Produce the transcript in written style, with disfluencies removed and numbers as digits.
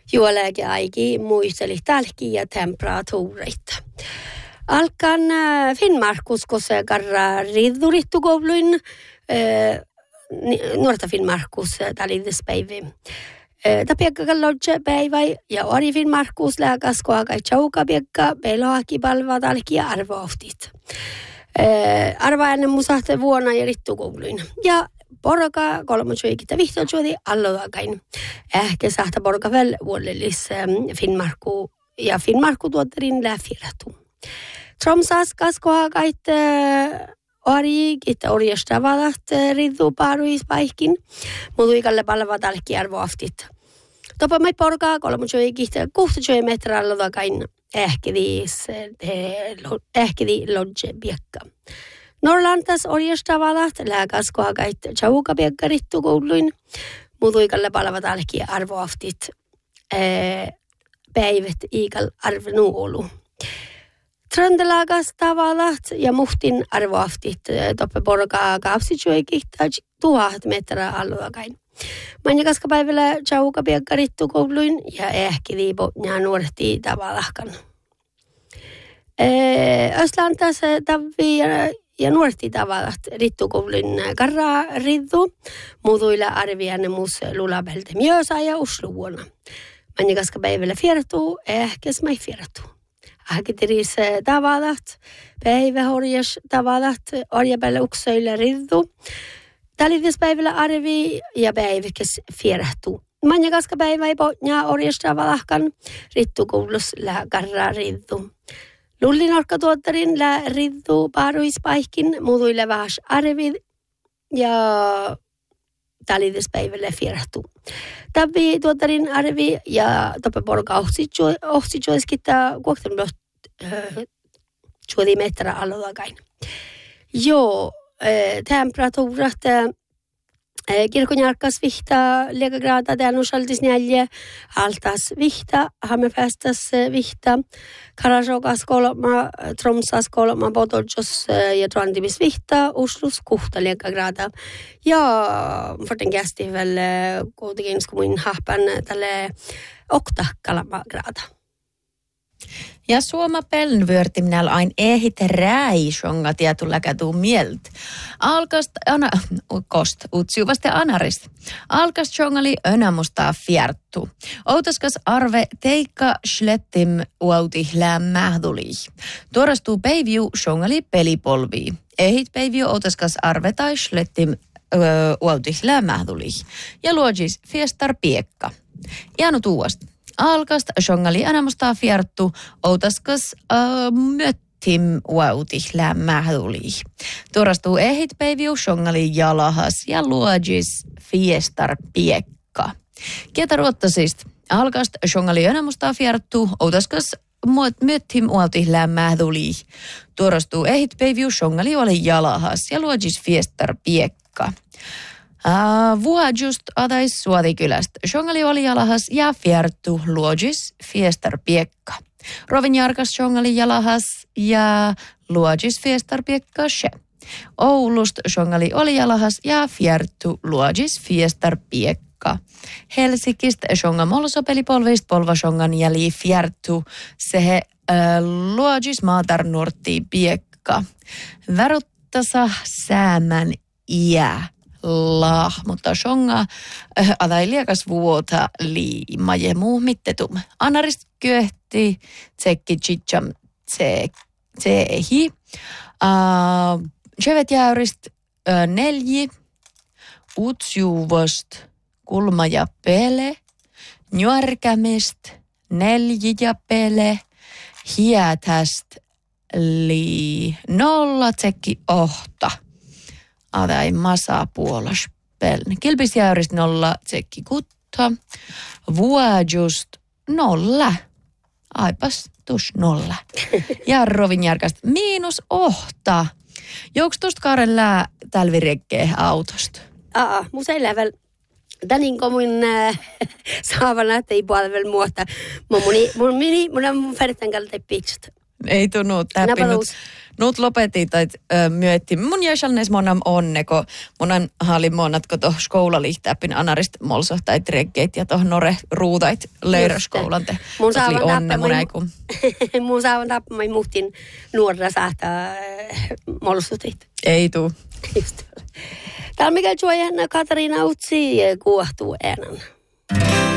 juolegi aiki muisteli tälki ja temperatuureita. Alkan Finnmarkus, kun se karra riddurittu kouluin, nuorta Finnmarkus talidespäivi. Tapiakka kallodje päivä ja ori Finnmarkus lääkäs koakai chaukapiakka peloaki palva talki ja arvooftit. Arva ennen musahte vuonna ja rittu kouluin. Ja porka kolmojuikita vihtojuodi allodakain. Ehkä sahta porka väl vuolellis Finnmarku ja Finnmarku tuotterin läfiratu. Tromsas kaskoakait ori kitta orjastavalat riddu paruispaikkin. Mutuikalle palva talki arvoaftit. Topa mai porka kolmojuikita 60 metriä allodakain. Ehkidi lodge biekka. Norlantas orjastavalat lääkäs kohakait chauka biekka rittu kouluin. Mutuikalle palvat alki arvoaftit päivät iikal arvnuolu. Tröndelaagas tavalat ja muhtin arvoaftit toppe porkaa kaapsitsuikihta 1000 metriä alluakain. Manjakaska päivällä chauka biekka rittu kouluin ja ehkidi ja nuorti tavalahkan. Östlantas tavi ja nuorti tavallat rittukoulun karraa riddu. Mutuilla arvianne muus lulabelte mjösa ja usluvuonna. Manjakaska päivällä fiertuu, ehkäs mai fiertuu. Ahkitiris tavallat, päivähorjas tavallat, orjapäillä uksöillä riddu. Talidespäivällä arvi ja päiväkäs fiertuu. Manjakaska päivä ei potnaa orjas tavalahkan rittukoulus karraa riddu. Lullinorka tuottarin lä riddu paruispaikkin mutuille vähäs arvid ja talidespäivälle fierahtuu. Tabi tuottarin arvi ja toppe porka ohtsitsuiskittaa kuokten juodi meträ alodakain. Joo, temperatuurat kirkonjarkas vihta liekagraada täännusaltis 4, altas vihta, Hammerfestas vihta, Karajokas 3, Tromsas 3, Bodojos ja Trondheimissa vihta, Oslus 6 liekagraada. Ja forten kästi väl kuitenkin kuin hahpan tälle 8 kalamagraada. Ja Suoma pelnvörtimnäl ain ehit räisonga tietulläkätuu mielt. Alkast kost utsiuvasti anarist. Alkast jongali önämustaa fierttu. Outaskas arve teikka schlettim uauti lämmähduli. Tuorastuu päiviu jongali pelipolvii. Ehit päiviu outaskas arve tai schlettim uauti lämmähduli. Ja luogis fiestar piekka. Ianu tuuast. Alkast jongali anamustaa fierttu, outaskas möttim uauti lämmähduli. Tuorastuu ehit päiviu jongali jalahas ja luogis fiestar piekka. Ketä ruottasist? Alkast jongali anamustaa fierttu, outaskas möttim uauti lämmähduli. Tuorastuu ehit päiviu jongali oli jalahas ja luogis fiestar piekka. Vuodjust adais Suotikylästä. Jongali oli jalahas ja fierttu luogis fiestar piekka. Rovin jarkas jongali jalahas ja luogis fiestar piekka se. Oulust jongali oli jalahas ja fierttu luogis fiestar piekka. Helsingistä jonga molsopelipolvist polva jongan jäli fierttu sehe luogis maatar nurtti piekka. Varuttasa säämän iä. Mutta jonga adai liekas vuota liimaje muu mittetum. Anarist kyöhti tsekki chicham tsehi. Chevet-jäyrist 4. Utsjuvast kulma ja pele. Njörkämist 4 ja pele. Hiätäst 0 tsekki 8. Adai masa puolas peln. Kilpisjäyrist 0 tsekki kutta. Vuodjust 0. Aipas tus 0. Ja rovin järkästä -8. Jouks tuosta Kaaren lää talvirekkee autosta? Musa level. Tänin kun mun saavana, että ei puolella vielä muuta. Mun on färtän kalta pitst. Ei tunnu täppinut. Nuut lopetit, että myötti. Mun jäsälneis monam onneko. Monan halin monatko toh skoulalihtääppin anarist molsohtai tregkeit ja toh nore ruutait leiraskoulante. Mun saavan tappamai muhtin nuorra saattaa molsutit. Ei tuu. Just. Täällä mikä juo Katariina Utsi kuohtuu äänen.